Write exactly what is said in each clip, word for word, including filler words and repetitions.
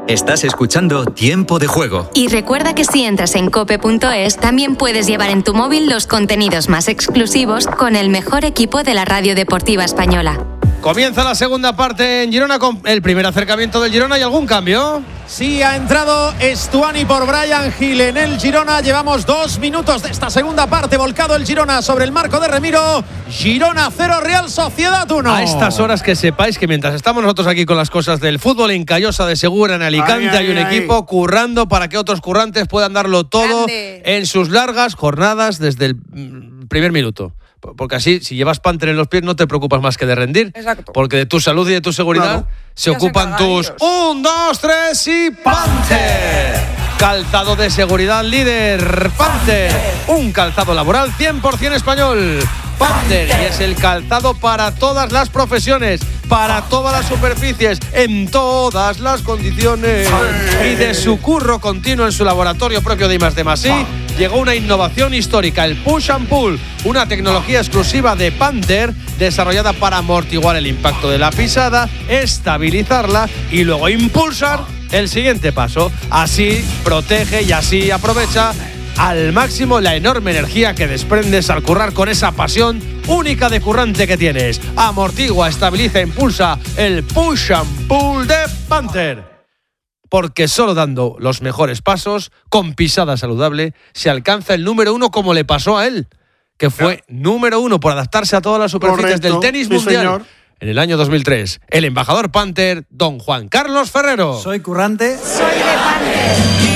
Estás escuchando Tiempo de Juego. Y recuerda que si entras en cope punto es, también puedes llevar en tu móvil los contenidos más exclusivos con el mejor equipo de la radio deportiva española. Comienza la segunda parte en Girona con el primer acercamiento del Girona. ¿Y algún cambio? Sí, ha entrado Stuani por Bryan Gil en el Girona. Llevamos dos minutos de esta segunda parte. Volcado el Girona sobre el marco de Remiro. Girona cero, Real Sociedad uno. A estas horas que sepáis que mientras estamos nosotros aquí con las cosas del fútbol, en Callosa de Segura, en Alicante, ay, ay, hay un ay. equipo currando para que otros currantes puedan darlo todo Grande. en sus largas jornadas desde el primer minuto. Porque así, si llevas Panther en los pies, no te preocupas más que de rendir. Exacto. Porque de tu salud y de tu seguridad claro. se ya ocupan se tus un, dos, tres y Panther. Calzado de seguridad líder, Panther. Un calzado laboral cien por ciento español. Panther. Y es el calzado para todas las profesiones, para todas las superficies, en todas las condiciones. Y de su curro continuo en su laboratorio propio de I más D más I, llegó una innovación histórica, el Push and Pull, una tecnología exclusiva de Panther desarrollada para amortiguar el impacto de la pisada, estabilizarla y luego impulsar el siguiente paso. Así protege y así aprovecha al máximo la enorme energía que desprendes al currar con esa pasión única de currante que tienes. Amortigua, estabiliza, impulsa el Push and Pull de Panther. Porque solo dando los mejores pasos, con pisada saludable, se alcanza el número uno como le pasó a él, que fue yeah. número uno por adaptarse a todas las superficies Correcto. del tenis sí, mundial. Señor. En el año dos mil tres, el embajador Panther, don Juan Carlos Ferrero. Soy currante. Soy de Panther.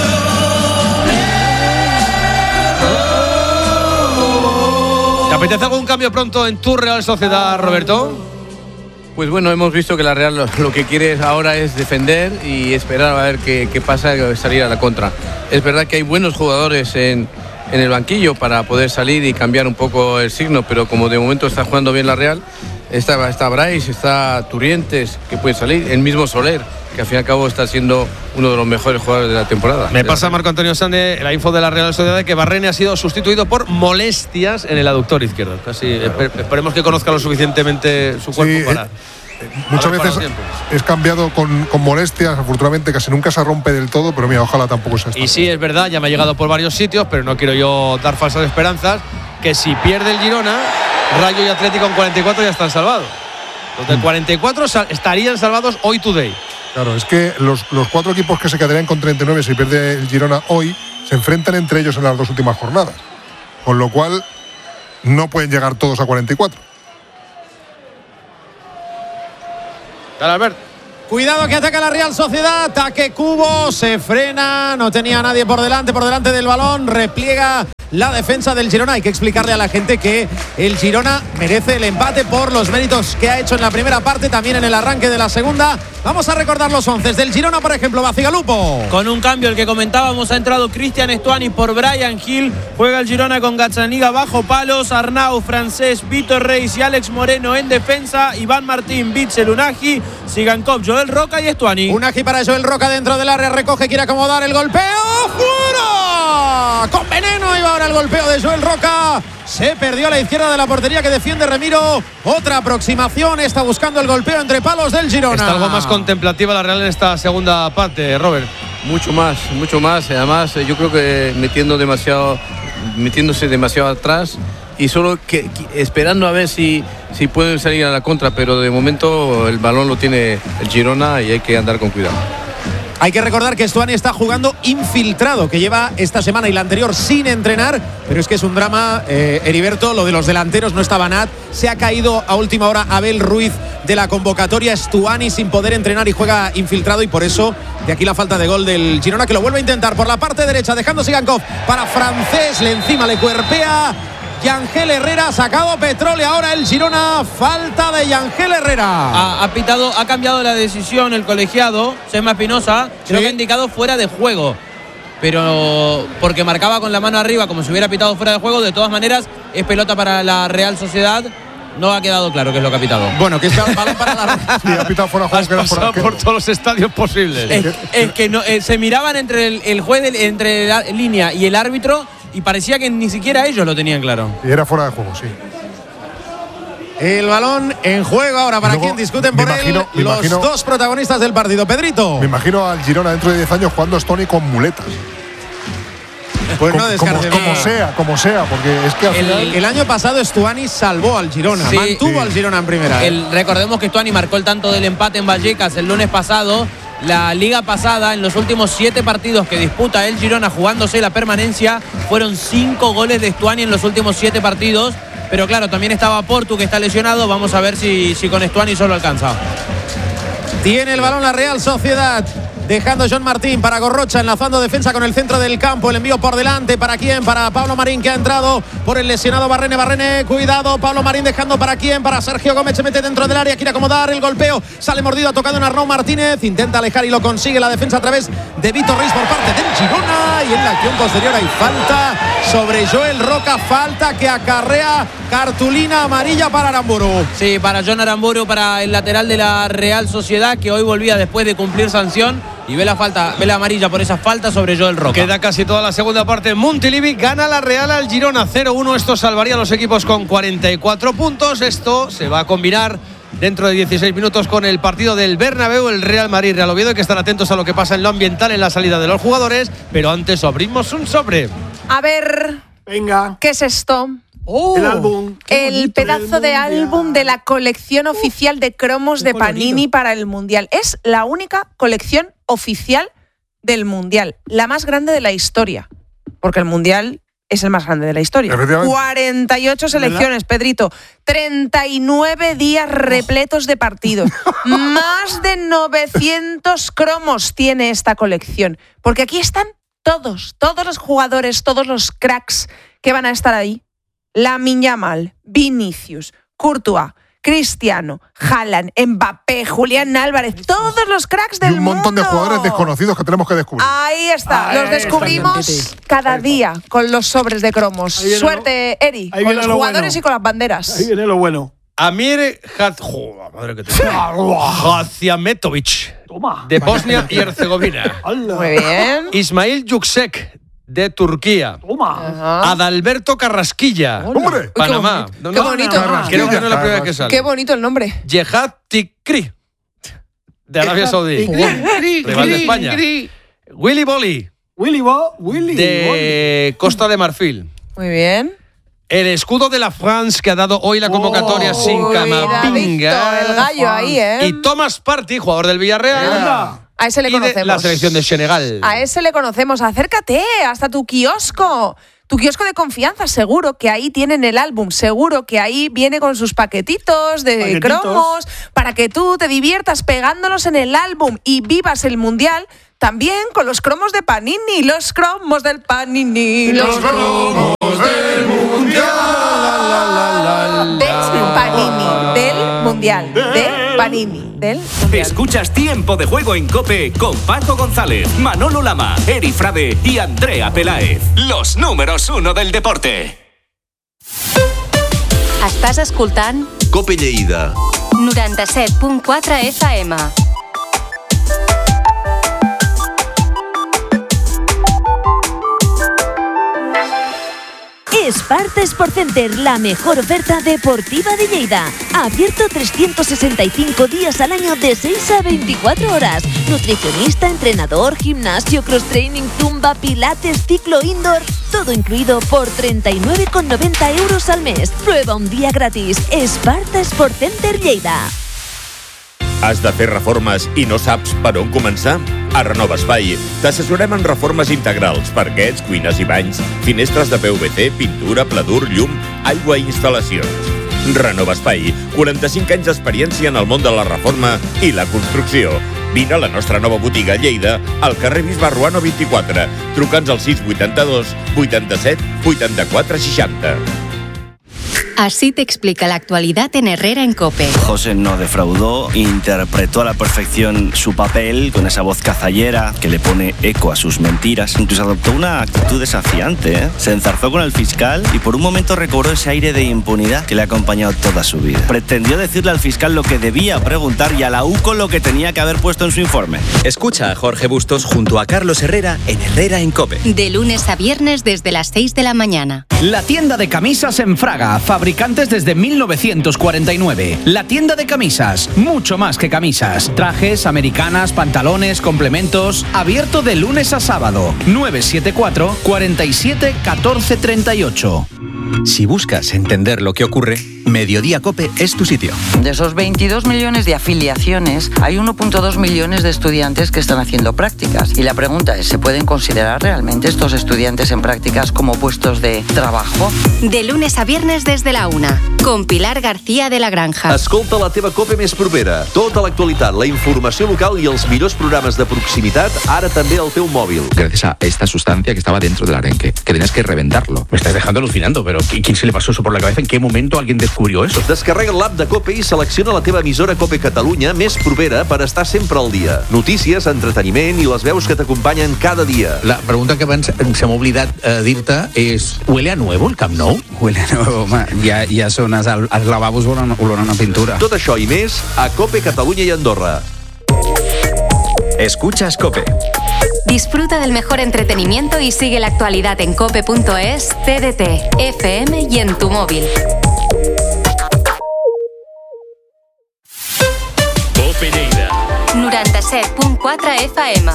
¿Te apetece algún cambio pronto en tu Real Sociedad, Roberto? Pues bueno, hemos visto que la Real lo, lo que quiere ahora es defender y esperar a ver qué, qué pasa, salir a la contra. Es verdad que hay buenos jugadores en, en el banquillo para poder salir y cambiar un poco el signo, pero como de momento está jugando bien la Real, está, está Brais, está Turrientes, que puede salir, el mismo Soler, que al fin y al cabo está siendo uno de los mejores jugadores de la temporada. Me pasa Marco Antonio Sande la info de la Real Sociedad de que Barrene ha sido sustituido por molestias en el aductor izquierdo. Casi claro. esper- esperemos que conozca lo suficientemente su cuerpo sí, para... Eh, muchas veces es cambiado con, con molestias, afortunadamente casi nunca se rompe del todo, pero mira, ojalá tampoco sea esto. Y sí, es verdad, ya me ha llegado por varios sitios, pero no quiero yo dar falsas esperanzas, que si pierde el Girona, Rayo y Atlético en cuarenta y cuatro ya están salvados. Los del cuarenta y cuatro sal- estarían salvados hoy today. Claro, es que los, los cuatro equipos que se quedarían con treinta y nueve si pierde el Girona hoy se enfrentan entre ellos en las dos últimas jornadas. Con lo cual no pueden llegar todos a cuarenta y cuatro. Dale, Albert. Cuidado que ataca la Real Sociedad, ataque Cubo, se frena, no tenía nadie por delante, por delante del balón, repliega la defensa del Girona. Hay que explicarle a la gente que el Girona merece el empate por los méritos que ha hecho en la primera parte, también en el arranque de la segunda. Vamos a recordar los once del Girona, por ejemplo, Bacigalupo. Con un cambio, el que comentábamos, ha entrado Cristian Stuani por Bryan Gil. Juega el Girona con Gazzaniga bajo palos, Arnau, Francés, Víctor Reis y Alex Moreno en defensa. Iván Martín, Bitzel, Unagi, Sigankov, Joel Roca y Stuani. Unagi para Joel Roca dentro del área, recoge, quiere acomodar el golpeo. ¡Fuera! Con veneno iba ahora el golpeo de Joel Roca. Se perdió a la izquierda de la portería que defiende Remiro. Otra aproximación, está buscando el golpeo entre palos del Girona. Está algo más contemplativa la Real en esta segunda parte, Robert. Mucho más, mucho más. Además, yo creo que metiendo demasiado, metiéndose demasiado atrás y solo que, que, esperando a ver si, si pueden salir a la contra, pero de momento el balón lo tiene el Girona y hay que andar con cuidado. Hay que recordar que Stuani está jugando infiltrado, que lleva esta semana y la anterior sin entrenar, pero es que es un drama, eh, Heriberto, lo de los delanteros, no estaba Nat, se ha caído a última hora Abel Ruiz de la convocatoria, Stuani sin poder entrenar y juega infiltrado, y por eso de aquí la falta de gol del Girona, que lo vuelve a intentar por la parte derecha, dejando Sigankov para Francés, le encima le cuerpea Yangel Herrera, sacado Petróleo ahora el Girona, falta de Yangel Herrera. Ha, ha pitado, ha cambiado la decisión el colegiado, Sema Espinosa, creo ¿Sí? que ha indicado fuera de juego, pero porque marcaba con la mano arriba como si hubiera pitado fuera de juego. De todas maneras es pelota para la Real Sociedad. No ha quedado claro qué es lo que ha pitado. Bueno, que es balón para la Real. Sí, ha pitado fuera de juego. Has que pasado por todos los estadios posibles. Es, es que no, eh, se miraban entre el, el juez, de, entre la línea y el árbitro, y parecía que ni siquiera ellos lo tenían claro. Y era fuera de juego, sí. el balón en juego ahora para Luego, quien discuten por imagino, él los imagino, dos protagonistas del partido. Pedrito. Me imagino al Girona dentro de diez años jugando Stoney con muletas. Pues como, no descartes como, como sea, como sea, porque es que al el, final… el año pasado Stuani salvó al Girona, Sí. mantuvo Sí. al Girona en primera. El, recordemos que Stuani marcó el tanto del empate en Vallecas el lunes pasado. La liga pasada, en los últimos siete partidos que disputa el Girona jugándose la permanencia, fueron cinco goles de Stuani en los últimos siete partidos. Pero claro, también estaba Portu, que está lesionado. Vamos a ver si, si con Stuani solo alcanza. Tiene el balón la Real Sociedad. Dejando John Martín para Gorrocha, enlazando defensa con el centro del campo. El envío por delante. ¿Para quién? Para Pablo Marín, que ha entrado por el lesionado Barrene. Barrene, cuidado. Pablo Marín dejando para quién? Para Sergio Gómez. Se mete dentro del área. Quiere acomodar el golpeo. Sale mordido. Ha tocado en Arnau Martínez. Intenta alejar y lo consigue la defensa a través de Vitor Reis por parte del Girona. Y en la acción posterior hay falta sobre Joel Roca. Falta que acarrea cartulina amarilla para Aramburu. Sí, para John Aramburu, para el lateral de la Real Sociedad, que hoy volvía después de cumplir sanción. Y ve la falta, ve la amarilla por esa falta sobre Joel Roca. Queda casi toda la segunda parte. Montilivi gana la Real al Girona cero uno. Esto salvaría a los equipos con cuarenta y cuatro puntos. Esto se va a combinar dentro de dieciséis minutos con el partido del Bernabéu, el Real Madrid Real Oviedo. Hay que estar atentos a lo que pasa en lo ambiental, en la salida de los jugadores. Pero antes abrimos un sobre. A ver. Venga. ¿Qué es esto? Oh, el álbum. El pedazo de álbum de la colección oficial de cromos de Panini colorido. para el Mundial. Es la única colección oficial del Mundial, la más grande de la historia, porque el Mundial es el más grande de la historia. cuarenta y ocho selecciones, Pedrito, treinta y nueve días repletos de partidos, más de novecientos cromos tiene esta colección, porque aquí están todos, todos los jugadores, todos los cracks que van a estar ahí. Lamine Yamal, Vinicius, Courtois, Cristiano, Haaland, Mbappé, Julián Álvarez, todos los cracks del Y un montón mundo. de jugadores desconocidos que tenemos que descubrir. Ahí está, Ahí los descubrimos está, cada día con los sobres de cromos. Ahí viene Suerte, lo- Eri, ahí con viene los lo jugadores bueno. y con las banderas. Ahí viene lo bueno. Amir Had- Joder, madre que te Hadziametovic, Toma. de Bosnia y Herzegovina. ¡Hala! Muy bien. Ismail Yuksek, de Turquía. Toma. Ajá. Adalberto Carrasquilla, ¡Hombre! Panamá. Qué bonito. Qué bonito. Creo que no es la primera vez que sale. Qué bonito el nombre. Jehad Tikri, de Arabia Saudí. Rival de España. Willy Bolly, Willy Bo, Willy. de Costa de Marfil. Muy bien. El escudo de la France, que ha dado hoy la convocatoria Oh, sin Cuidadito, Camavinga. el gallo ahí, ¿eh? Y Thomas Partey, jugador del Villarreal. Anda. A ese le Y de conocemos. la selección de Senegal. A ese le conocemos. Acércate hasta tu kiosco. Tu kiosco de confianza, seguro que ahí tienen el álbum, seguro que ahí viene con sus paquetitos de Paquetitos. cromos para que tú te diviertas pegándolos en el álbum y vivas el Mundial también con los cromos de Panini, los cromos del Panini, los cromos del Mundial. De Panini, del Mundial, de Panini, del Mundial. Escuchas Tiempo de Juego en COPE con Paco González, Manolo Lama, Eri Frade y Andrea Peláez. Los números uno del deporte. Estàs escoltant COPE Lleida. noranta-set punt quatre F M. Esparta Sport Center, la mejor oferta deportiva de Lleida. Abierto trescientos sesenta y cinco días al año de seis a veinticuatro horas. Nutricionista, entrenador, gimnasio, cross-training, zumba, pilates, ciclo indoor. Todo incluido por treinta y nueve con noventa euros al mes. Prueba un día gratis. Esparta Sport Center Lleida. Has de fer reformes i no saps per on començar? A Renova Espai t'assessorem en reformes integrals, parquets, cuines i banys, finestres de P V C, pintura, pladur, llum, aigua i instal·lacions. Renova Espai, quaranta-cinc anys d'experiència en el món de la reforma i la construcció. Vine a la nostra nova botiga a Lleida, al carrer Bisbe Ruano vint-i-quatre. Truca'ns al sis vuitanta-dos vuitanta-set vuitanta-quatre seixanta. Así te explica la actualidad en Herrera en COPE. José no defraudó, interpretó a la perfección su papel con esa voz cazallera que le pone eco a sus mentiras. Incluso adoptó una actitud desafiante, ¿eh? Se enzarzó con el fiscal y por un momento recobró ese aire de impunidad que le ha acompañado toda su vida. Pretendió decirle al fiscal lo que debía preguntar y a la U C O lo que tenía que haber puesto en su informe. Escucha a Jorge Bustos junto a Carlos Herrera en Herrera en COPE. De lunes a viernes desde las seis de la mañana. La tienda de camisas en Fraga, fabricante fabricantes desde mil novecientos cuarenta y nueve. La tienda de camisas, mucho más que camisas. Trajes, americanas, pantalones, complementos. Abierto de lunes a sábado. nueve siete cuatro, cuarenta y siete, catorce treinta y ocho. Si buscas entender lo que ocurre, Mediodía Cope es tu sitio. De esos veintidós millones de afiliaciones, hay uno punto dos millones de estudiantes que están haciendo prácticas. Y la pregunta es, ¿se pueden considerar realmente estos estudiantes en prácticas como puestos de trabajo? De lunes a viernes desde la una, con Pilar García de la Granja. Escolta la teva Cope més propera. Tota l'actualitat, la informació local i els millors programes de proximitat, ara també al teu mòbil. Gracias a esta sustancia que estaba dentro del arenque, que tenías que reventarlo. Me estás dejando alucinando, pero ¿quién se le pasó eso por la cabeza? ¿En qué momento alguien descubrió eso? Descarrega l'app de Cope i selecciona la teva emissora Cope Catalunya més propera per estar sempre al dia. Notícies, entreteniment i les veus que t'acompanyen cada dia. La pregunta que abans se m'ha oblidat eh, dir-te és, ¿huele a nuevo el Camp Nou? Huele a nuevo, home, ja, ja són els, els lavabos olorant a pintura. Tot això i més a Cope Catalunya i Andorra. Escuchas Cope. Disfruta del mejor entretenimiento y sigue la actualidad en cope punto es, T D T, F M y en tu móvil. Cope Lleida. noranta-set punt quatre F M.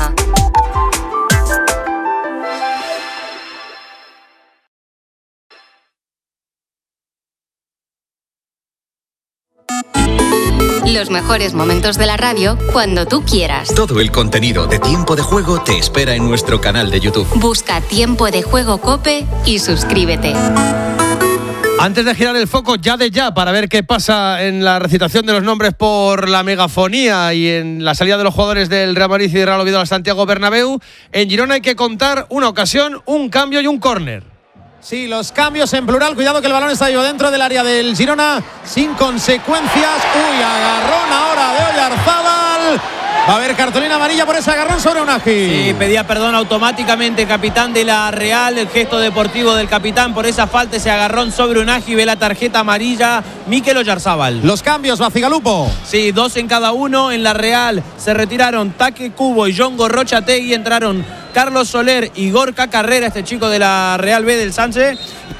Los mejores momentos de la radio cuando tú quieras. Todo el contenido de Tiempo de Juego te espera en nuestro canal de YouTube. Busca Tiempo de Juego Cope y suscríbete. Antes de girar el foco ya de ya para ver qué pasa en la recitación de los nombres por la megafonía y en la salida de los jugadores del Real Madrid y del Real Oviedo al Santiago Bernabéu, en Girona hay que contar una ocasión, un cambio y un córner. Sí, los cambios en plural. Cuidado que el balón está yo dentro del área del Girona sin consecuencias. Uy, agarrón ahora de Oyarzábal. Va a haber cartulina amarilla por ese agarrón sobre Unagi. Sí, pedía perdón automáticamente el capitán de la Real, el gesto deportivo del capitán por esa falta, ese agarrón sobre Unagi. Ve la tarjeta amarilla Mikel Oyarzábal. Los cambios, Bacigalupo. Sí, dos en cada uno. En la Real se retiraron Taque Cubo y John Gorrochategui. Entraron Carlos Soler y Gorka Carrera, este chico de la Real B del Sánchez.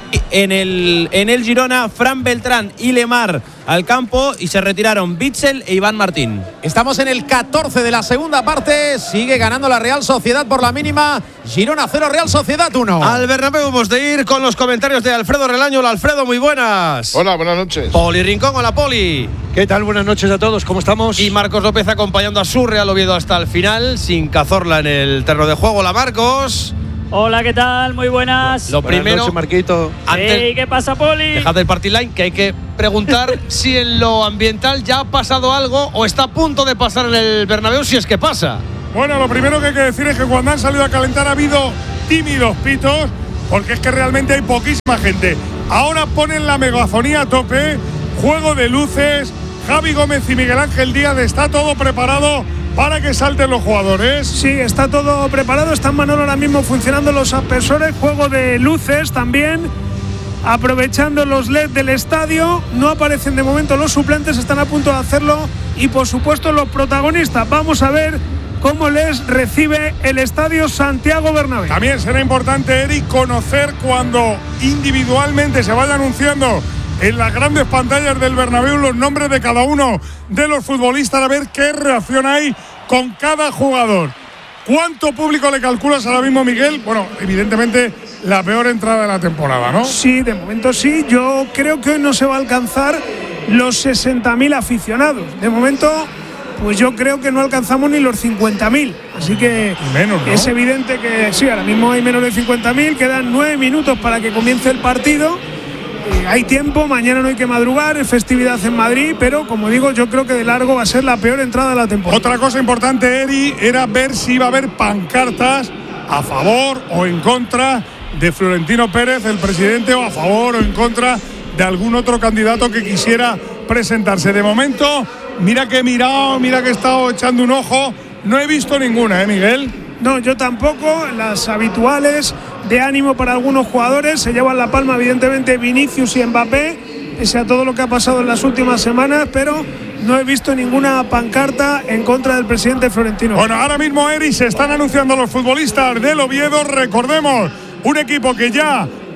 En el, en el Girona, Fran Beltrán y Lemar al campo y se retiraron Bitzel e Iván Martín. Estamos en el catorce de la segunda parte. Sigue ganando la Real Sociedad por la mínima. Girona cero, Real Sociedad uno. Al Bernabéu hemos de ir con los comentarios de Alfredo Relaño. Hola, Alfredo, muy buenas. Hola, buenas noches. Poli Rincón, hola, Poli. ¿Qué tal? Buenas noches a todos, ¿cómo estamos? Y Marcos López acompañando a su Real Oviedo hasta el final, sin Cazorla en el terreno de juego. Hola, Marcos. Hola, ¿qué tal? Muy buenas. Lo buenas primero, noches, Marquito. Antes, hey, ¿qué pasa, Poli? Dejad el party line, que hay que preguntar si en lo ambiental ya ha pasado algo o está a punto de pasar en el Bernabéu, si es que pasa. Bueno, lo primero que hay que decir es que cuando han salido a calentar ha habido tímidos pitos, porque es que realmente hay poquísima gente. Ahora ponen la megafonía a tope, juego de luces, Javi Gómez y Miguel Ángel Díaz, está todo preparado para que salten los jugadores. Sí, está todo preparado. Están Manolo ahora mismo funcionando los aspersores. Juego de luces también. Aprovechando los L E D del estadio. No aparecen de momento los suplentes. Están a punto de hacerlo. Y por supuesto los protagonistas. Vamos a ver cómo les recibe el estadio Santiago Bernabéu. También será importante, Eric, conocer cuando individualmente se vaya anunciando en las grandes pantallas del Bernabéu los nombres de cada uno de los futbolistas, a ver qué reacción hay con cada jugador. ¿Cuánto público le calculas ahora mismo, Miguel? Bueno, evidentemente la peor entrada de la temporada, ¿no? Sí, de momento sí. Yo creo que hoy no se va a alcanzar los sesenta mil aficionados. De momento, pues yo creo que no alcanzamos ni los cincuenta mil. Así que menos, ¿no? Es evidente que sí, ahora mismo hay menos de cincuenta mil. Quedan nueve minutos para que comience el partido. Eh, hay tiempo, mañana no hay que madrugar, es festividad en Madrid, pero como digo, yo creo que de largo va a ser la peor entrada de la temporada. Otra cosa importante, Eri, era ver si iba a haber pancartas a favor o en contra de Florentino Pérez, el presidente, o a favor o en contra de algún otro candidato que quisiera presentarse. De momento, mira que he mirado, mira que he estado echando un ojo, no he visto ninguna, ¿eh, Miguel? No, yo tampoco. Las habituales de ánimo para algunos jugadores. Se llevan la palma, evidentemente, Vinicius y Mbappé, pese a todo lo que ha pasado en las últimas semanas, pero no he visto ninguna pancarta en contra del presidente Florentino. Bueno, ahora mismo, Eri, se están anunciando los futbolistas del Oviedo. Recordemos, un equipo que ya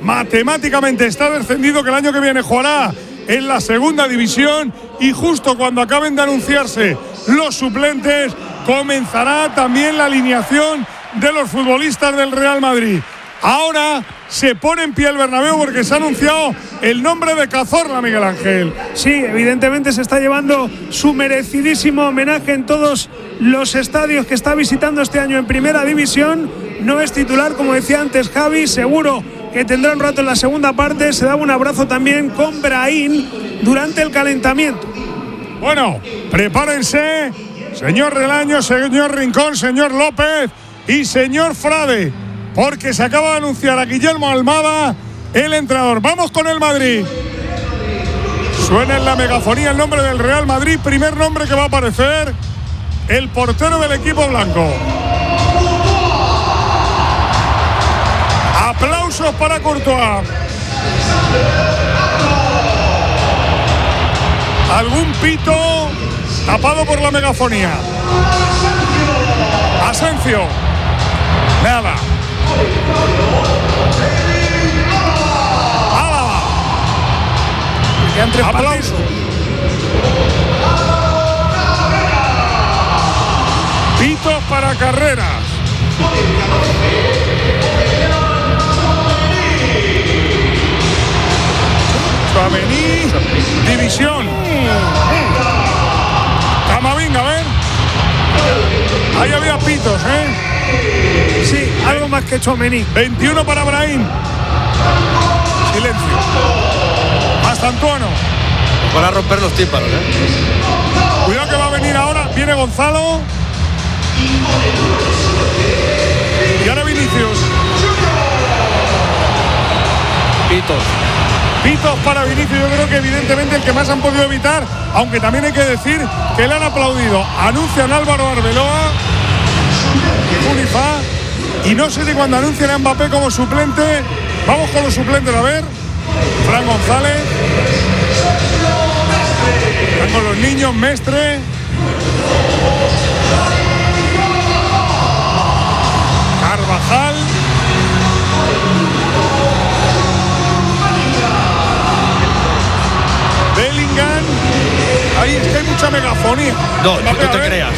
matemáticamente está descendido, que el año que viene jugará en la segunda división, y justo cuando acaben de anunciarse los suplentes comenzará también la alineación de los futbolistas del Real Madrid. Ahora se pone en pie el Bernabéu porque se ha anunciado el nombre de Cazorla, Miguel Ángel. Sí, evidentemente se está llevando su merecidísimo homenaje en todos los estadios que está visitando este año en Primera División. No es titular, como decía antes Javi, seguro que tendrá un rato en la segunda parte. Se daba un abrazo también con Brahim durante el calentamiento. Bueno, prepárense, señor Relaño, señor Rincón, señor López y señor Frade, porque se acaba de anunciar a Guillermo Almada, el entrenador. Vamos con el Madrid. Suena en la megafonía el nombre del Real Madrid. Primer nombre que va a aparecer, el portero del equipo blanco. Aplausos para Courtois. Algún pito tapado por la megafonía. Asensio. Nada. Álava. Aplauso. Pitos para Carreras. Tchouaméni, división. Camavinga, a ver. Ahí había pitos, ¿eh? Sí, algo más que Tchouaméni. veintiuno para Brahim. Silencio. Hasta Antuano. Para romper los tímpanos, ¿eh? Cuidado que va a venir ahora. Viene Gonzalo. Y ahora Vinicius. Pitos. Pitos para Vinicius, yo creo que evidentemente el que más han podido evitar, aunque también hay que decir que le han aplaudido. Anuncian Álvaro Arbeloa, Unifa, y no sé si cuando anuncian a Mbappé como suplente. Vamos con los suplentes, a ver. Fran González. Están con los niños, Mestre. Carvajal. Bellingham. Ahí es que hay mucha megafonía. No, no te, te creas.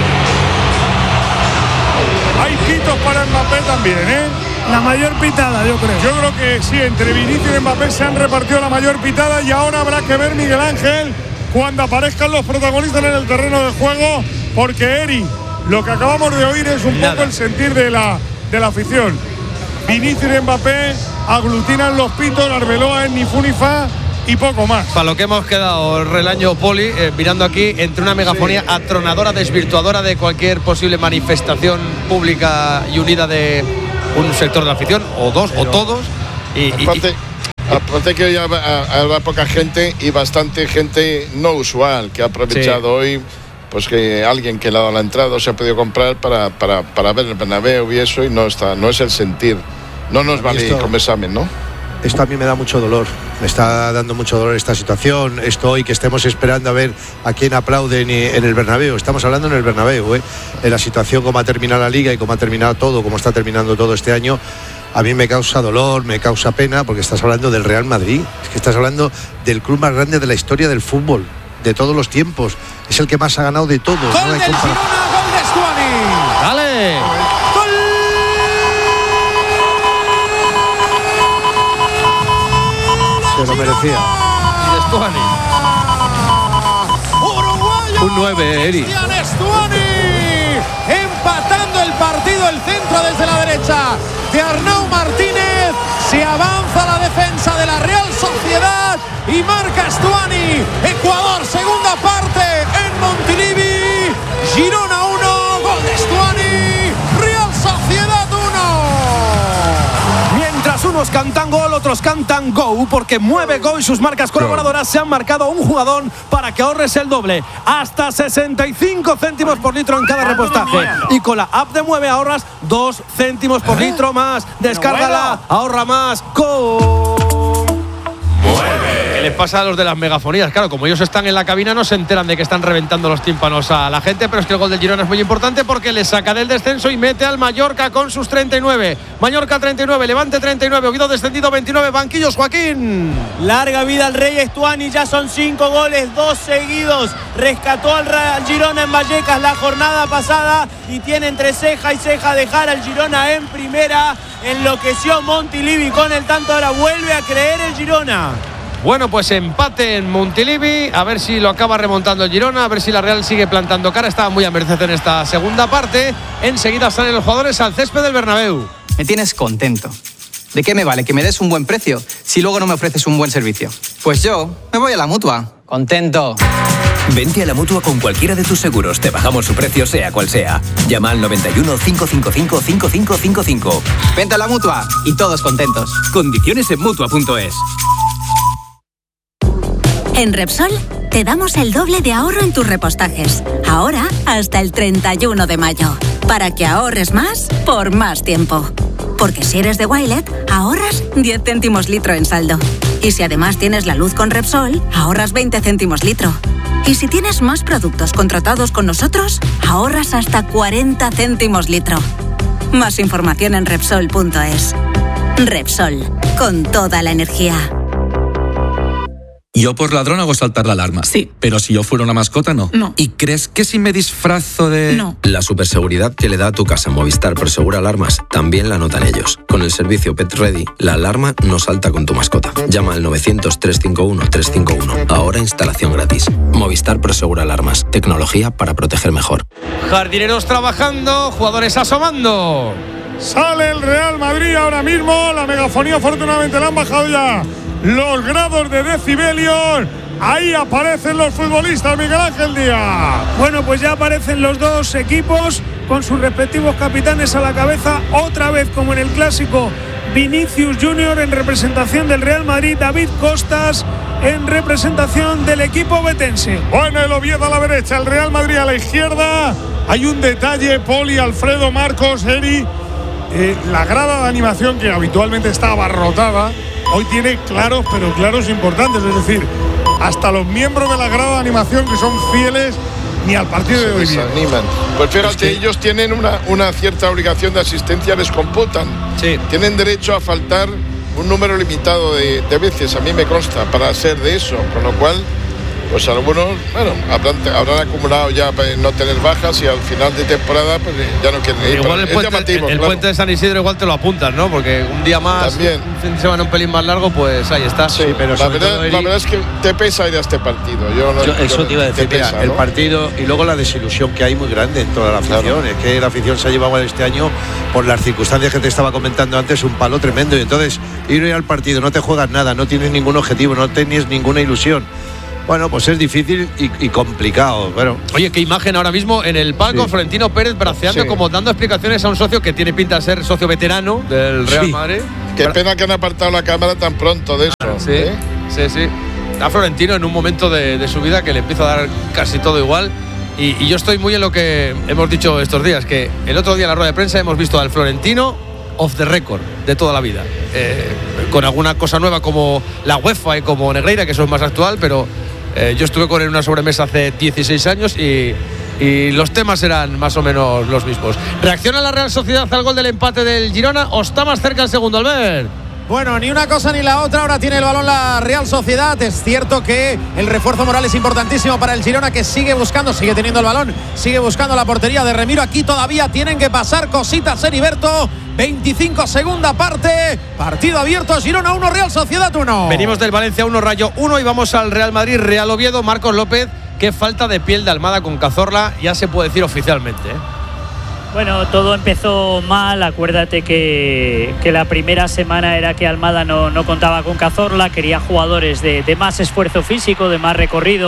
Hay pitos para Mbappé también, ¿eh? La mayor pitada, yo creo. Yo creo que sí, entre Vinicius y Mbappé se han repartido la mayor pitada, y ahora habrá que ver, Miguel Ángel, cuando aparezcan los protagonistas en el terreno de juego, porque Eri, lo que acabamos de oír es un Nada. poco el sentir de la, de la afición. Vinicius y Mbappé aglutinan los pitos, Arbeloa en ni fu ni fa y poco más. Para lo que hemos quedado, Relaño, Poli, eh, mirando aquí, entre una megafonía sí. atronadora, desvirtuadora de cualquier posible manifestación pública y unida de un sector de la afición, o dos, Pero, o todos. Y, aparte, y, aparte que hoy habrá poca gente y bastante gente no usual, que ha aprovechado sí. hoy, pues que alguien que le ha dado la entrada se ha podido comprar para, para, para ver el Bernabéu y eso, y no está, no es el sentir. No nos vale esto, como examen, ¿no? Esto a mí me da mucho dolor, me está dando mucho dolor esta situación, esto hoy que estemos esperando a ver a quién aplauden en el Bernabéu. Estamos hablando en el Bernabéu, ¿eh? En la situación como ha terminado la Liga y como ha terminado todo, como está terminando todo este año, a mí me causa dolor, me causa pena, porque estás hablando del Real Madrid, es que estás hablando del club más grande de la historia del fútbol, de todos los tiempos, es el que más ha ganado de todos. Gol no hay del Girona, gol de Stuani. ¡Dale! Se lo merecía. Y de Stuani. Uruguayo. Un nueve, Eri. Stuani. Empatando el partido, el centro desde la derecha de Arnau Martínez. Se avanza la defensa de la Real Sociedad y marca Stuani. Ecuador, segunda parte en Montilivi. Girona uno, gol de Stuani. Real Sociedad uno. Mientras unos cantan gol, otros cantan go, porque Mueve Go y sus marcas colaboradoras se han marcado un jugador para que ahorres el doble, hasta sesenta y cinco céntimos por litro en cada repostaje. Y con la app de Mueve ahorras dos céntimos por litro más. Descárgala, ahorra más. Go. Mueve. les pasa a los de las megafonías. Claro, como ellos están en la cabina no se enteran de que están reventando los tímpanos a la gente, pero es que el gol del Girona es muy importante porque le saca del descenso y mete al Mallorca con sus treinta y nueve. Mallorca treinta y nueve, Levante treinta y nueve, Oviedo descendido veintinueve, banquillos Joaquín. Larga vida al Rey Estuani, ya son cinco goles, dos seguidos. Rescató al Girona en Vallecas la jornada pasada y tiene entre ceja y ceja dejar al Girona en primera. Enloqueció Montilivi con el tanto, ahora vuelve a creer el Girona. Bueno, pues empate en Montilivi, a ver si lo acaba remontando el Girona, a ver si la Real sigue plantando cara. Estaba muy a merced en esta segunda parte. Enseguida salen los jugadores al césped del Bernabéu. Me tienes contento. ¿De qué me vale que me des un buen precio si luego no me ofreces un buen servicio? Pues yo me voy a la Mutua. Contento. Vente a la Mutua con cualquiera de tus seguros. Te bajamos su precio sea cual sea. Llama al noventa y uno, cinco cinco cinco, cinco cinco cinco cinco. Vente a la Mutua y todos contentos. Condiciones en Mutua punto es. En Repsol te damos el doble de ahorro en tus repostajes. Ahora hasta el treinta y uno de mayo. Para que ahorres más por más tiempo. Porque si eres de Wilet, ahorras diez céntimos litro en saldo. Y si además tienes la luz con Repsol, ahorras veinte céntimos litro. Y si tienes más productos contratados con nosotros, ahorras hasta cuarenta céntimos litro. Más información en Repsol punto es. Repsol, con toda la energía. Yo por ladrón hago saltar la alarma. Sí. Pero si yo fuera una mascota, no. No. ¿Y crees que si me disfrazo de...? No. La superseguridad que le da a tu casa Movistar Prosegura Alarmas también la notan ellos. Con el servicio Pet Ready, la alarma no salta con tu mascota. Llama al novecientos, trescientos cincuenta y uno, trescientos cincuenta y uno. Ahora instalación gratis. Movistar Prosegura Alarmas. Tecnología para proteger mejor. Jardineros trabajando, jugadores asomando. Sale el Real Madrid ahora mismo. La megafonía afortunadamente la han bajado ya los grados de decibelios. Ahí aparecen los futbolistas, Miguel Ángel Díaz. Bueno, pues ya aparecen los dos equipos con sus respectivos capitanes a la cabeza. Otra vez, como en el clásico, Vinicius Junior en representación del Real Madrid, David Costas en representación del equipo betense. Bueno, el Oviedo a la derecha, el Real Madrid a la izquierda. Hay un detalle, Poli, Alfredo, Marcos, Eri. Eh, la grada de animación, que habitualmente está abarrotada, hoy tiene claros, pero claros importantes. Es decir, hasta los miembros de la grada de animación que son fieles ni al partido de hoy. Se animan. Pues fíjate, es que ellos tienen una, una cierta obligación de asistencia, les computan. Sí. Tienen derecho a faltar un número limitado de, de veces, a mí me consta, para ser de eso. Con lo cual, pues algunos, bueno, habrán, habrán acumulado ya para no tener bajas y al final de temporada pues ya no quieren ir. Igual el, puente, llamativo, el, el claro. puente de San Isidro igual te lo apuntan, ¿no? Porque un día más, también, un fin de semana un pelín más largo, pues ahí está. Sí, pero la verdad, todo, la verdad es que te pesa ir a este partido. Yo, no, yo eso yo, te iba a decir, pesa, mira, ¿no? El partido y luego la desilusión que hay muy grande en toda la afición. Claro. Es que la afición se ha llevado este año, por las circunstancias que te estaba comentando antes, un palo tremendo. Y entonces, ir al partido, no te juegas nada, no tienes ningún objetivo, no tienes ninguna ilusión. Bueno, pues es difícil y, y complicado. Bueno. Oye, qué imagen ahora mismo en el palco, sí. Florentino Pérez braceando, sí. como dando explicaciones a un socio que tiene pinta de ser socio veterano del Real sí. Madrid. Qué pena que han apartado la cámara tan pronto de eso. Ah, sí, ¿eh? sí, sí. Está Florentino en un momento de, de su vida que le empieza a dar casi todo igual. Y, y yo estoy muy en lo que hemos dicho estos días, que el otro día en la rueda de prensa hemos visto al Florentino off the record de toda la vida. Eh, con alguna cosa nueva como la UEFA y como Negreira, que eso es más actual, pero... Eh, yo estuve con él en una sobremesa hace dieciséis años y, y los temas eran más o menos los mismos. ¿Reacciona la Real Sociedad al gol del empate del Girona o está más cerca el segundo, Albert? Bueno, ni una cosa ni la otra. Ahora tiene el balón la Real Sociedad. Es cierto que el refuerzo moral es importantísimo para el Girona, que sigue buscando, sigue teniendo el balón, sigue buscando la portería de Remiro. Aquí todavía tienen que pasar cositas, Heriberto. veinticinco, segunda parte. Partido abierto, Girona uno, Real Sociedad uno. Venimos del Valencia uno, Rayo uno y vamos al Real Madrid, Real Oviedo. Marcos López, qué falta de piel de Almada con Cazorla, ya se puede decir oficialmente, ¿eh? Bueno, todo empezó mal. Acuérdate que, que la primera semana era que Almada no, no contaba con Cazorla, quería jugadores de, de más esfuerzo físico, de más recorrido.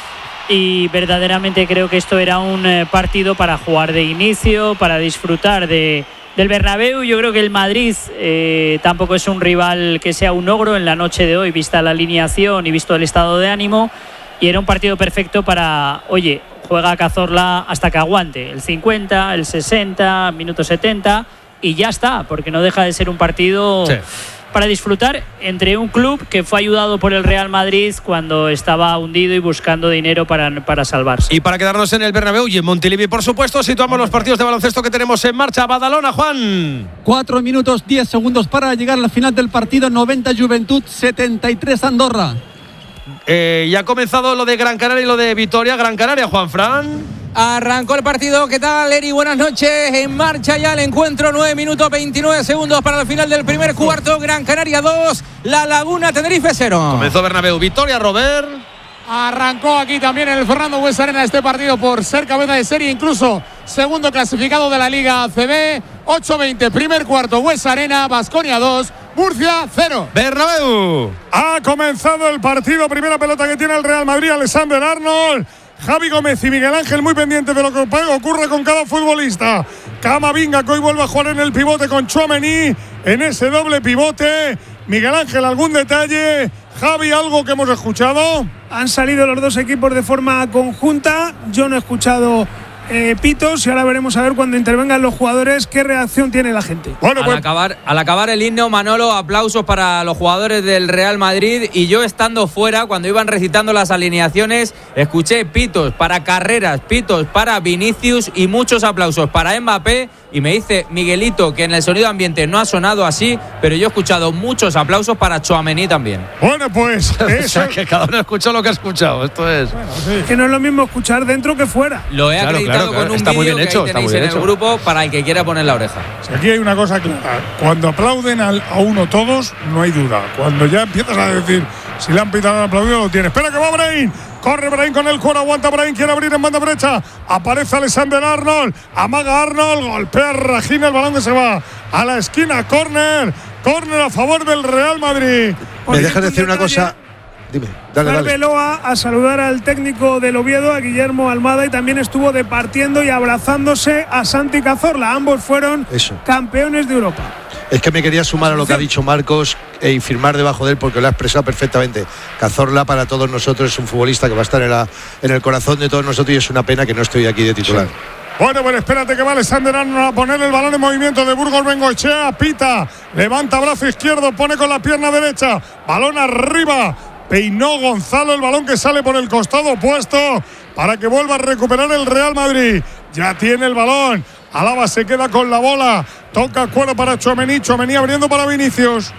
Y verdaderamente creo que esto era un eh, partido para jugar de inicio, para disfrutar de, del Bernabéu. Yo creo que el Madrid eh, tampoco es un rival que sea un ogro en la noche de hoy, vista la alineación y visto el estado de ánimo. Y era un partido perfecto para, oye, juega Cazorla hasta que aguante, el cincuenta, el sesenta, minuto setenta y ya está, porque no deja de ser un partido sí. para disfrutar entre un club que fue ayudado por el Real Madrid cuando estaba hundido y buscando dinero para, para salvarse. Y para quedarnos en el Bernabéu y en Montilivi, por supuesto, situamos los partidos de baloncesto que tenemos en marcha. Badalona, Juan. Cuatro minutos, diez segundos para llegar al final del partido. noventa Juventud, setenta y tres Andorra. Eh, ya ha comenzado lo de Gran Canaria y lo de Vitoria. Gran Canaria, Juanfran. Arrancó el partido. ¿Qué tal, Eri? Buenas noches. En marcha ya el encuentro. nueve minutos, veintinueve segundos para el final del primer cuarto. Gran Canaria dos, La Laguna Tenerife cero. Comenzó Bernabéu. Vitoria, Robert. Arrancó aquí también el Fernando Buesa Arena este partido por ser cabeza de serie, incluso segundo clasificado de la Liga A C B. ocho veinte, primer cuarto, Buesa Arena, Baskonia dos, Murcia cero. Bernabéu. Ha comenzado el partido. Primera pelota que tiene el Real Madrid, Alexander Arnold. Javi Gómez y Miguel Ángel muy pendientes de lo que ocurre con cada futbolista. Camavinga, que hoy vuelve a jugar en el pivote con Tchouaméni en ese doble pivote. Miguel Ángel, ¿algún detalle? Javi, ¿algo que hemos escuchado? Han salido los dos equipos de forma conjunta. Yo no he escuchado eh, pitos y ahora veremos a ver cuando intervengan los jugadores qué reacción tiene la gente. Bueno, pues al, acabar, al acabar el himno, Manolo, aplausos para los jugadores del Real Madrid. Y yo estando fuera, cuando iban recitando las alineaciones, escuché pitos para Carreras, pitos para Vinicius y muchos aplausos para Mbappé. Y me dice Miguelito que en el sonido ambiente no ha sonado así, pero yo he escuchado muchos aplausos para Tchouaméni también. Bueno, pues eso. O sea, que cada uno ha escuchado lo que ha escuchado. Esto es. Bueno, sí. Que no es lo mismo escuchar dentro que fuera. Lo he claro, acreditado claro, claro. con un Está muy vídeo bien que hecho, ahí está tenéis muy en bien el hecho. grupo para el que quiera poner la oreja. Si aquí hay una cosa clara. Cuando aplauden al, a uno todos, no hay duda. Cuando ya empiezas a decir si le han pitado al aplaudido, lo tiene. Espera que va Brahim. Corre Brahim con el cuero, aguanta Brahim, quiere abrir en banda derecha. Aparece Alexander Arnold, amaga Arnold, golpea Regina, el balón que se va a la esquina, córner, córner a favor del Real Madrid. ¿Me dejas decir una cosa? Dime, dale, dale. Arbeloa a saludar al técnico del Oviedo, a Guillermo Almada, y también estuvo departiendo y abrazándose a Santi Cazorla. Ambos fueron Eso. campeones de Europa. Es que me quería sumar a lo que ha dicho Marcos e y firmar debajo de él porque lo ha expresado perfectamente. Cazorla para todos nosotros es un futbolista que va a estar en, la, en el corazón de todos nosotros y es una pena que no estoy aquí de titular. Sí. Bueno, pues espérate que va Alexander Arnold a poner el balón en movimiento de Burgos Bengoechea, pita, levanta brazo izquierdo, pone con la pierna derecha, balón arriba, peinó Gonzalo el balón que sale por el costado opuesto para que vuelva a recuperar el Real Madrid. Ya tiene el balón. Alaba se queda con la bola. Toca cuero para Tchouaméni. Tchouaméni abriendo para Vinicius.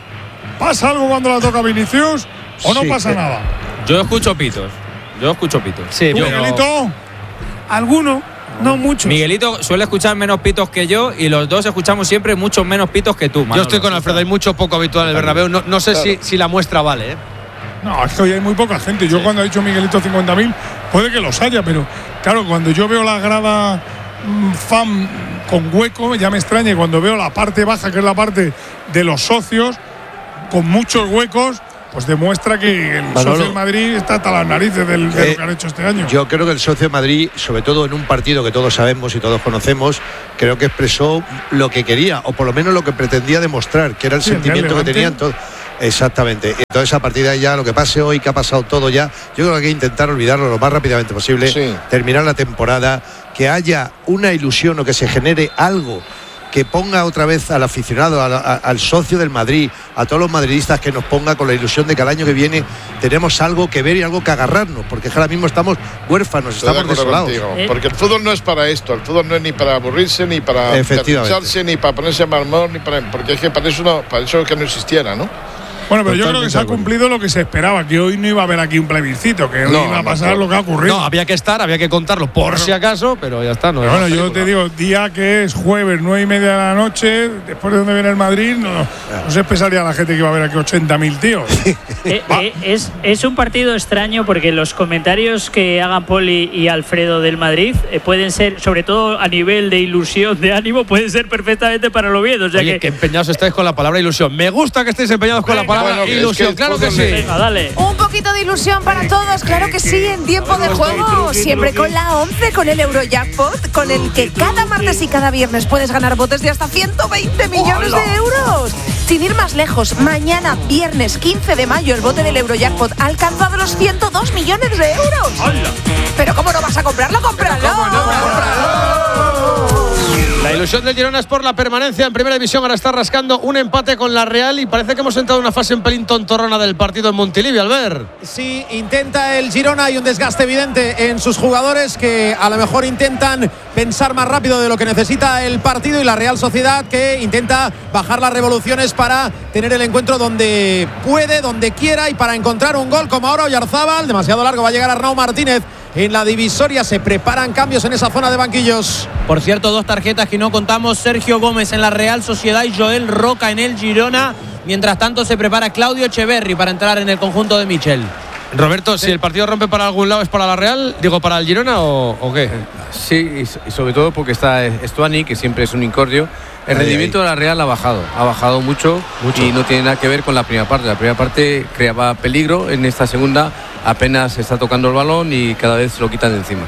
¿Pasa algo cuando la toca Vinicius? ¿O no Sí, pasa eh, nada? Yo escucho pitos. Yo escucho pitos. Sí, ¿Tú, pero- Miguelito? Alguno, no muchos. Miguelito suele escuchar menos pitos que yo y los dos escuchamos siempre muchos menos pitos que tú, Manolo. Yo estoy con Alfredo, hay mucho poco habitual en el Bernabéu. No, no sé Claro. si, si la muestra vale, ¿eh? No, es que hoy hay muy poca gente. Yo cuando ha dicho Miguelito cincuenta mil, puede que los haya, pero claro, cuando yo veo la grada mm, fan con hueco, ya me extraña. Y cuando veo la parte baja, que es la parte de los socios, con muchos huecos, pues demuestra que el Manolo. socio del Madrid está hasta las narices del, de Eh, lo que han hecho este año. Yo creo que el socio de Madrid, sobre todo en un partido que todos sabemos y todos conocemos, creo que expresó lo que quería, o por lo menos lo que pretendía demostrar, que era el Sí, el sentimiento que Levante. tenían todos. Exactamente. Entonces, a partir de ahí ya lo que pase hoy, que ha pasado todo ya, yo creo que hay que intentar olvidarlo lo más rápidamente posible, terminar la temporada, que haya una ilusión o que se genere algo que ponga otra vez al aficionado, al, a- al socio del Madrid, a todos los madridistas, que nos ponga con la ilusión de que al año que viene tenemos algo que ver y algo que agarrarnos, porque es que ahora mismo estamos huérfanos, Estoy de estamos acuerdo desolados. contigo, porque el fútbol no es para esto, el fútbol no es ni para aburrirse, ni para Efectivamente. engancharse, ni para ponerse mal humor, ni para, porque es que para eso, no, para eso que no existiera, ¿no? Bueno, pero yo creo que Totalmente se ha de acuerdo. cumplido lo que se esperaba, que hoy no iba a haber aquí un plebiscito, que hoy No, iba a no, pasar no. lo que ha ocurrido. No, había que estar, había que contarlo por si acaso, pero ya está. No Pero es bueno, más yo película. te digo, día que es jueves, nueve y media de la noche, después de donde viene el Madrid, no, no se pensaría la gente que iba a haber aquí ochenta mil tíos. Eh, eh, es, es un partido extraño porque los comentarios que hagan Poli y Alfredo del Madrid eh, pueden ser, sobre todo a nivel de ilusión, de ánimo, pueden ser perfectamente para el Oviedo. O sea Oye, que, que empeñados estáis con la palabra ilusión. Me gusta que estéis empeñados con la palabra bueno, que es que ilusión. el Claro que fútbol sí. venga, dale. Un poquito de ilusión para todos, claro que sí, en tiempo de juego, siempre con la once, con el Eurojackpot, con el que cada martes y cada viernes puedes ganar botes de hasta ciento veinte millones de euros. Sin ir más lejos, mañana, viernes quince de mayo, el bote del Eurojackpot ha alcanzado los ciento dos millones de euros. Pero ¿cómo no vas a comprarlo? ¡Cómpralo! La ilusión ilusión del Girona es por la permanencia en primera división. Ahora está rascando un empate con la Real y parece que hemos entrado en una fase un pelín tontorrona del partido en Montilivi, Albert. Sí, intenta el Girona, hay un desgaste evidente en sus jugadores que a lo mejor intentan pensar más rápido de lo que necesita el partido, y la Real Sociedad que intenta bajar las revoluciones para tener el encuentro donde puede, donde quiera, y para encontrar un gol como ahora Oyarzábal. Demasiado largo, va a llegar Arnau Martínez en la divisoria. Se preparan cambios en esa zona de banquillos. Por cierto, dos tarjetas que no contamos: Sergio Gómez en la Real Sociedad y Joel Roca en el Girona. Mientras tanto se prepara Claudio Echeverri para entrar en el conjunto de Michel. Roberto, si el partido rompe para algún lado, ¿es para la Real? Digo, ¿para el Girona o, o qué? Sí, y sobre todo porque está Stuani, que siempre es un incordio. El rendimiento de la Real ha bajado, ha bajado mucho, mucho y no tiene nada que ver con la primera parte. La primera parte creaba peligro, en esta segunda apenas está tocando el balón y cada vez se lo quitan de encima.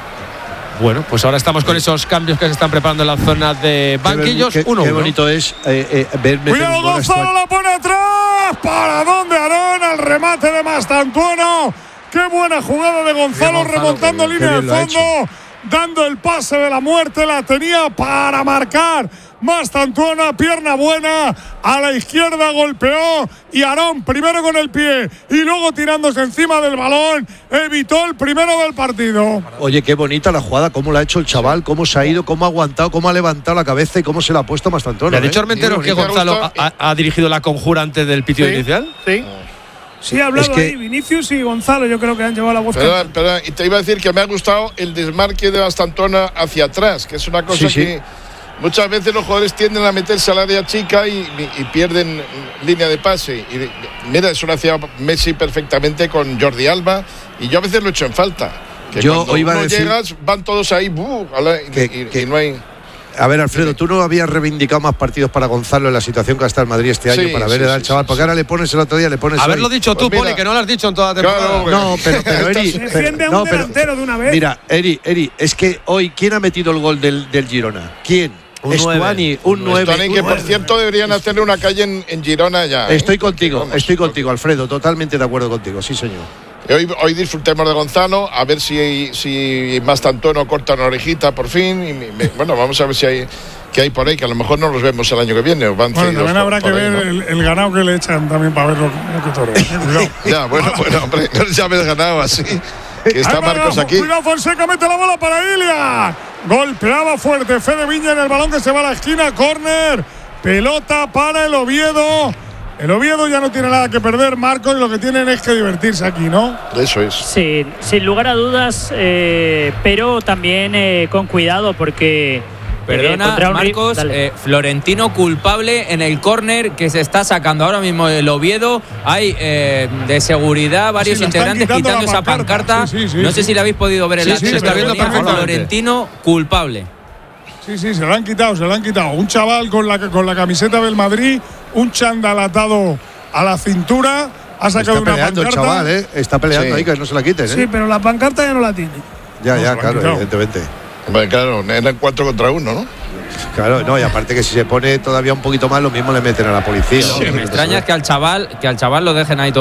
Bueno, pues ahora estamos con esos cambios que se están preparando en la zona de banquillos. Qué, qué, uno, qué uno. bonito es eh, eh, ver. Cuidado, Gonzalo la pone atrás. ¿Para dónde, Aarón? Al remate de Mastantuono. Qué buena jugada de Gonzalo, Gonzalo remontando bien, línea de fondo, dando el pase de la muerte. La tenía para marcar Mastantuono, pierna buena, a la izquierda golpeó, y Aarón primero con el pie y luego tirándose encima del balón evitó el primero del partido. Oye, qué bonita la jugada, cómo la ha hecho el chaval, cómo se ha ido, cómo ha aguantado, cómo ha levantado la cabeza y cómo se la ha puesto Mastantuono. ¿Le ha dicho ¿eh? Armenteros que Gonzalo ha, ha dirigido la conjura antes del pitido sí, inicial? Sí. Sí, ha hablado es que, ahí Vinicius y Gonzalo, yo creo que han llevado la voz. Pero, pero y te iba a decir que me ha gustado el desmarque de Mastantuono hacia atrás, que es una cosa sí, que sí. muchas veces los jugadores tienden a meterse al área chica y, y, y pierden línea de pase. Y mira, eso lo hacía Messi perfectamente con Jordi Alba, y yo a veces lo echo en falta. Que yo cuando hoy iba uno a decir llegas, van todos ahí, buh, y, que, y, que, y no hay. A ver, Alfredo, tú no habías reivindicado más partidos para Gonzalo en la situación que ha estado en Madrid este año, sí, para ver sí, al sí, chaval, sí, porque ahora le pones el otro día, le pones. Haberlo dicho tú, pues Poli, que no lo has dicho en toda la temporada. Claro, no, pero, pero Eri, defiende a un no, delantero pero, de una vez. Mira, Eri, Eri, es que hoy, ¿quién ha metido el gol del, del Girona? ¿Quién? Un Stuani, un nueve. Stuani, que por cierto deberían hacerle una calle en, en Girona ya. Estoy ¿eh? contigo, Vamos, estoy contigo, Alfredo, totalmente de acuerdo contigo, sí señor. Hoy, hoy disfrutemos de Gonzalo, a ver si, si Mastantuono corta una orejita por fin. Y me, bueno, vamos a ver si hay que hay por ahí, que a lo mejor no los vemos el año que viene. Van bueno, también habrá que ahí, ver ¿no? el, el ganado que le echan también para verlo. Ya, bueno, bueno, hombre, no les llames ganado así. Que está Marcos aquí. Cuidado, Fonseca mete la bola para Ilia. Golpeaba fuerte Fede Viña en el balón que se va a la esquina. Córner. Pelota para el Oviedo. El Oviedo ya no tiene nada que perder, Marcos, y lo que tienen es que divertirse aquí, ¿no? Eso es. Sí, sin lugar a dudas, eh, pero también eh, con cuidado porque... Perdona, eh, Marcos, eh, Florentino culpable en el córner que se está sacando ahora mismo el Oviedo. Hay eh, de seguridad varios sí, integrantes quitando esa pancarta. Sí, sí, sí, no sé sí. si la habéis podido ver en sí, la sí, tele. se está viendo perfectamente. Florentino culpable. Sí, sí, se lo han quitado, se lo han quitado. Un chaval con la, con la camiseta del Madrid, un chándal atado a la cintura, ha sacado está una peleando pancarta. El chaval, ¿eh? Está peleando sí. ahí, que no se la quiten, ¿eh? Sí, pero la pancarta ya no la tiene. Ya, no ya, claro, evidentemente. Bueno, claro, eran cuatro contra uno, ¿no? Claro, no, y aparte que si se pone todavía un poquito más, lo mismo le meten a la policía. Lo que me extraña es que al chaval, que al chaval lo dejen ahí todo